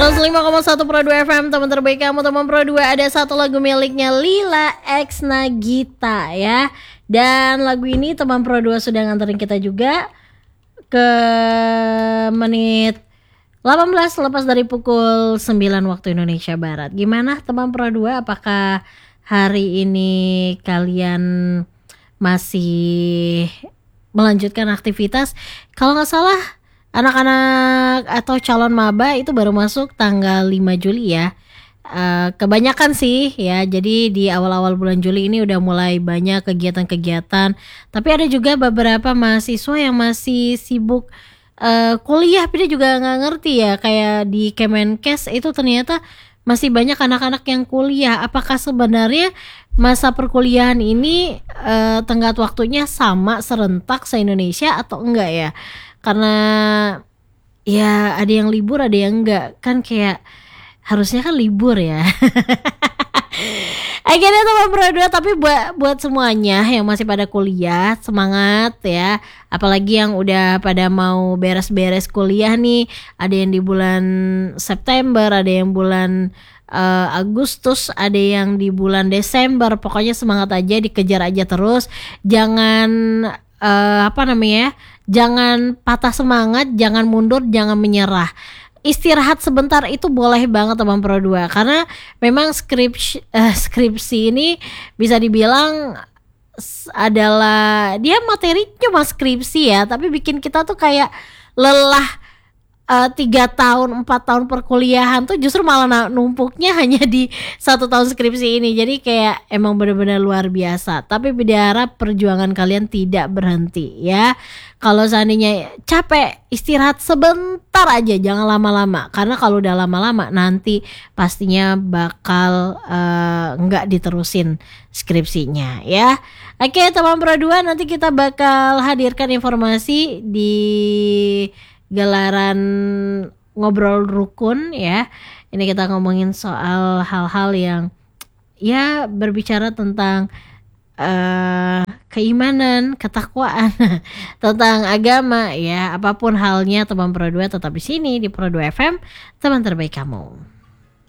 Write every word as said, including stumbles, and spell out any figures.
seratus lima koma satu Pro dua F M, teman terbaik kamu, teman Pro dua. Ada satu lagu miliknya Lila X Nagita ya. Dan lagu ini teman Pro dua sudah nganterin kita juga ke menit delapan belas lepas dari pukul sembilan waktu Indonesia Barat. Gimana teman Pro dua, apakah hari ini kalian masih melanjutkan aktivitas? Kalau nggak salah anak-anak atau calon maba itu baru masuk tanggal lima Juli ya. Uh, kebanyakan sih ya. Jadi di awal-awal bulan Juli ini udah mulai banyak kegiatan-kegiatan. Tapi ada juga beberapa mahasiswa yang masih sibuk uh, kuliah. Tapi dia juga nggak ngerti ya. Kayak di Kemenkes itu ternyata masih banyak anak-anak yang kuliah. Apakah sebenarnya masa perkuliahan ini uh, tenggat waktunya sama serentak se-Indonesia atau enggak ya? Karena ya ada yang libur ada yang enggak, kan kayak harusnya kan libur ya. Akhirnya teman Pro dua, tapi buat buat semuanya yang masih pada kuliah, semangat ya. Apalagi yang udah pada mau beres-beres kuliah nih, ada yang di bulan September, ada yang bulan uh, Agustus, ada yang di bulan Desember. Pokoknya semangat aja, dikejar aja terus. Jangan uh, apa namanya ya? Jangan patah semangat, jangan mundur, jangan menyerah. Istirahat sebentar itu boleh banget teman Pro dua, karena memang skripsi, uh, skripsi ini bisa dibilang adalah dia materi cuma skripsi ya, tapi bikin kita tuh kayak lelah. Uh, tiga tahun, empat tahun perkuliahan tuh justru malah numpuknya hanya di satu tahun skripsi ini. Jadi kayak emang benar-benar luar biasa. Tapi berharap perjuangan kalian tidak berhenti ya. Kalau seandainya capek, istirahat sebentar aja, jangan lama-lama. Karena kalau udah lama-lama nanti pastinya bakal uh, nggak diterusin skripsinya ya. Oke teman Pro dua, nanti kita bakal hadirkan informasi di gelaran ngobrol rukun ya. Ini kita ngomongin soal hal-hal yang ya berbicara tentang uh, keimanan, ketakwaan, tentang agama ya. Apapun halnya teman Pro dua tetap di sini di Pro dua F M, teman terbaik kamu.